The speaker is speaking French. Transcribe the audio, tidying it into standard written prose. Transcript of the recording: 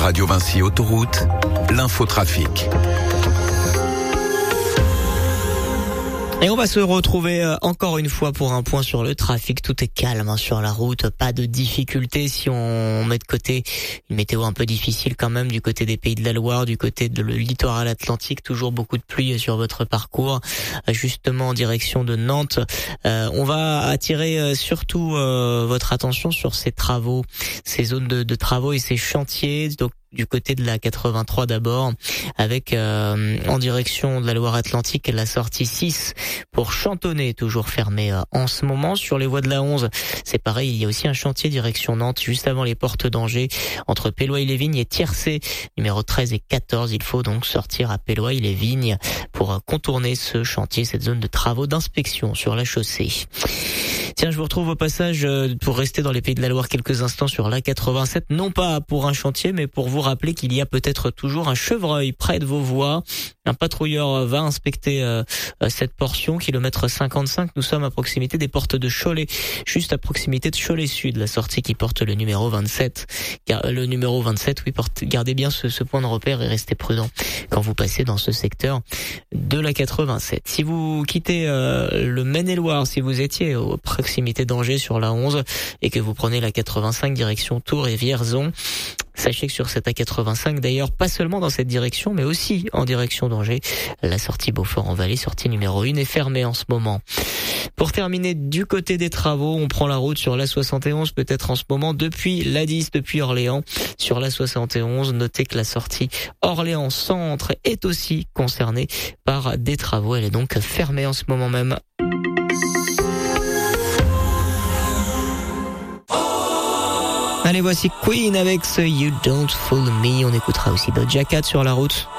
Radio Vinci Autoroute, l'infotrafic. Et on va se retrouver encore une fois pour un point sur le trafic. Tout est calme sur la route, pas de difficultés si on met de côté une météo un peu difficile quand même du côté des Pays de la Loire, du côté de le littoral atlantique. Toujours beaucoup de pluie sur votre parcours, justement en direction de Nantes. On va attirer surtout votre attention sur ces travaux, ces zones de travaux et ces chantiers. Donc du côté de la 83 d'abord, avec en direction de la Loire-Atlantique la sortie 6 pour Chantonnay, toujours fermée en ce moment. Sur les voies de la 11, c'est pareil, il y a aussi un chantier direction Nantes, juste avant les portes d'Angers, entre Péloy-les-Vignes et Tiercé, numéro 13 et 14. Il faut donc sortir à Péloy-les-Vignes pour contourner ce chantier, cette zone de travaux d'inspection sur la chaussée. Tiens, je vous retrouve au passage pour rester dans les Pays de la Loire quelques instants sur la 87, non pas pour un chantier, mais pour vous rappeler qu'il y a peut-être toujours un chevreuil près de vos voies. Un patrouilleur va inspecter cette portion, kilomètre 55. Nous sommes à proximité des portes de Cholet, juste à proximité de Cholet Sud, la sortie qui porte le numéro 27. Car le numéro 27, oui, gardez bien ce point de repère et restez prudent quand vous passez dans ce secteur de la 87. Si vous quittez le Maine-et-Loire, si vous étiez aux proximités d'Angers sur la 11 et que vous prenez la 85 direction Tours et Vierzon, sachez que sur cette A85, d'ailleurs, pas seulement dans cette direction, mais aussi en direction d'Angers, la sortie Beaufort-en-Vallée, sortie numéro 1, est fermée en ce moment. Pour terminer, du côté des travaux, on prend la route sur la 71, peut-être en ce moment, depuis la 10, depuis Orléans, sur la 71. Notez que la sortie Orléans-Centre est aussi concernée par des travaux. Elle est donc fermée en ce moment même. Allez, voici Queen avec ce You Don't Fool Me. On écoutera aussi Doja Cat sur la route.